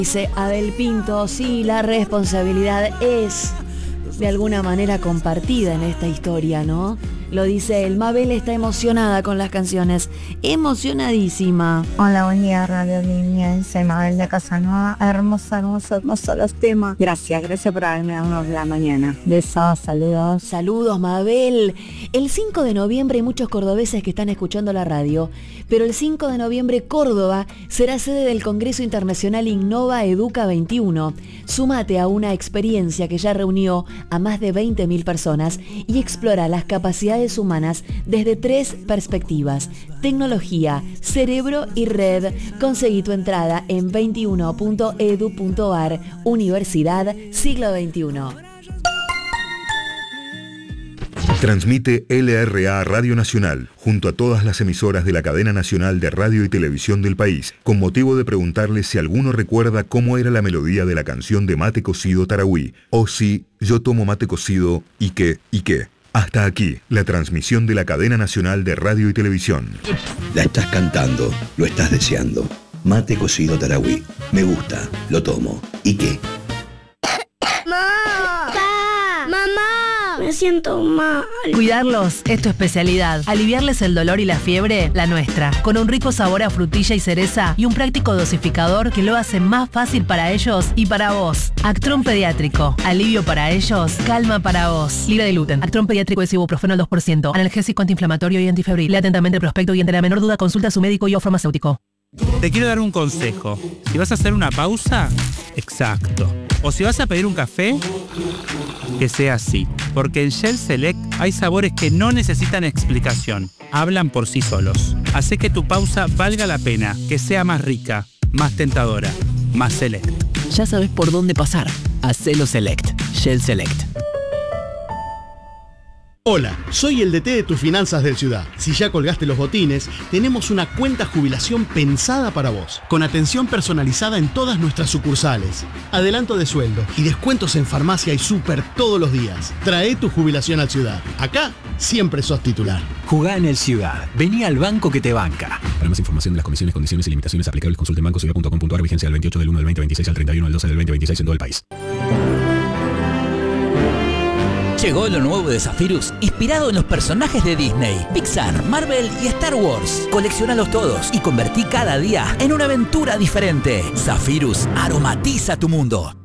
Dice Abel Pinto, sí, la responsabilidad es de alguna manera compartida en esta historia, ¿no? Lo dice él. Mabel está emocionada con las canciones, emocionadísima. Hola, buen día, Radio Línea. Soy Mabel de Casanova. Hermosos los temas. Gracias por haberme dado la mañana. Besos, saludos. Saludos, Mabel. El 5 de noviembre hay muchos cordobeses que están escuchando la radio, pero el 5 de noviembre Córdoba será sede del Congreso Internacional Innova Educa 21. Súmate a una experiencia que ya reunió a más de 20.000 personas y explora las capacidades humanas desde 3 perspectivas: tecnología, cerebro y red. Conseguí tu entrada en 21.edu.ar. Universidad Siglo XXI. Transmite LRA Radio Nacional, junto a todas las emisoras de la cadena nacional de radio y televisión del país, con motivo de preguntarles si alguno recuerda cómo era la melodía de la canción de Mate Cocido Tarahui, o si yo tomo mate cocido y qué. Hasta aquí, la transmisión de la cadena nacional de radio y televisión. La estás cantando, lo estás deseando. Mate Cocido Tarahui. Me gusta, lo tomo. ¿Y qué? ¡Mamá! Me siento mal. Cuidarlos es tu especialidad. Aliviarles el dolor y la fiebre, la nuestra. Con un rico sabor a frutilla y cereza y un práctico dosificador que lo hace más fácil para ellos y para vos. Actron Pediátrico. Alivio para ellos, calma para vos. Libre de gluten. Actron Pediátrico es ibuprofeno al 2%. Analgésico antiinflamatorio y antifebril. Lea atentamente el prospecto y ante la menor duda consulta a su médico y o farmacéutico. Te quiero dar un consejo. Si vas a hacer una pausa, exacto. O si vas a pedir un café, que sea así. Porque en Shell Select hay sabores que no necesitan explicación. Hablan por sí solos. Hace que tu pausa valga la pena, que sea más rica, más tentadora, más select. Ya sabes por dónde pasar. Hacelo Select. Shell Select. Hola, soy el DT de tus finanzas del Ciudad. Si ya colgaste los botines, tenemos una cuenta jubilación pensada para vos, con atención personalizada en todas nuestras sucursales, adelanto de sueldo y descuentos en farmacia y súper todos los días. Trae tu jubilación al Ciudad. Acá siempre sos titular. Jugá en el Ciudad. Vení al banco que te banca. Para más información de las comisiones, condiciones y limitaciones aplicables, consulte en bancociudad.com.ar. Vigencia del 28 del 1 del 2026 al 31 del 12 del 2026 en todo el país. Llegó lo nuevo de Zephyrus, inspirado en los personajes de Disney, Pixar, Marvel y Star Wars. Colecciónalos todos y convertí cada día en una aventura diferente. Zephyrus aromatiza tu mundo.